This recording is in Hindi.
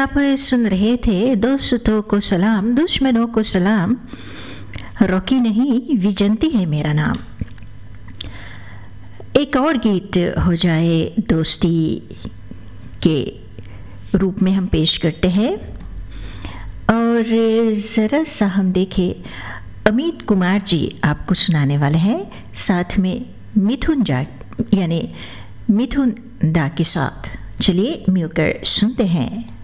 आप सुन रहे थे दोस्तों को सलाम दुश्मनों को सलाम, रॉकी नहीं विजंती है मेरा नाम। एक और गीत हो जाए दोस्ती के रूप में हम पेश करते हैं, और ज़रा सा हम देखें, अमित कुमार जी आपको सुनाने वाले हैं, साथ में मिथुन दा के साथ। चलिए मिलकर सुनते हैं।